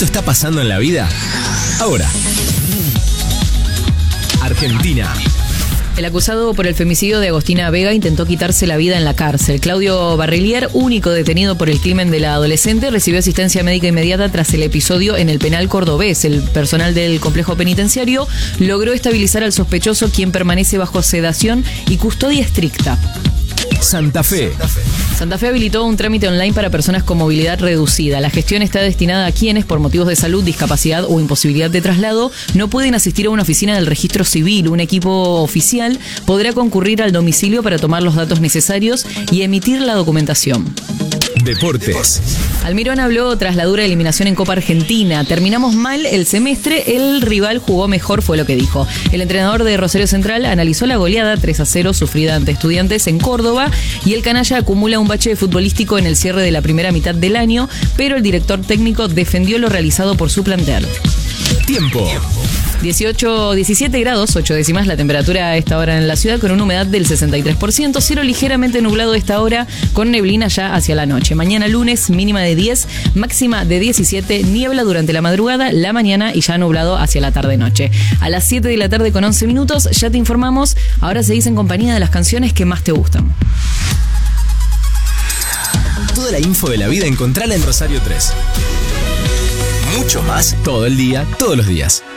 esto está pasando en la vida? Ahora. Argentina. El acusado por el femicidio de Agostina Vega intentó quitarse la vida en la cárcel. Claudio Barrilier, único detenido por el crimen de la adolescente, recibió asistencia médica inmediata tras el episodio en el penal cordobés. El personal del complejo penitenciario logró estabilizar al sospechoso, quien permanece bajo sedación y custodia estricta. Santa Fe. Santa Fe habilitó un trámite online para personas con movilidad reducida. La gestión está destinada a quienes, por motivos de salud, discapacidad o imposibilidad de traslado, no pueden asistir a una oficina del registro civil. Un equipo oficial podrá concurrir al domicilio para tomar los datos necesarios y emitir la documentación. Deportes. Almirón habló tras la dura eliminación en Copa Argentina. Terminamos mal el semestre, el rival jugó mejor, fue lo que dijo. El entrenador de Rosario Central analizó la goleada 3-0 sufrida ante Estudiantes en Córdoba y el canalla acumula un bache futbolístico en el cierre de la primera mitad del año, pero el director técnico defendió lo realizado por su plantel. Tiempo. 17 grados, 8 décimas la temperatura a esta hora en la ciudad, con una humedad del 63%, cielo ligeramente nublado a esta hora, con neblina ya hacia la noche. Mañana lunes, mínima de 10, máxima de 17, niebla durante la madrugada, la mañana y ya nublado hacia la tarde-noche. A las 7 de la tarde con 11 minutos, ya te informamos, ahora seguís en compañía de las canciones que más te gustan. Toda la info de la vida encontrala en Rosario 3. Mucho más todo el día, todos los días.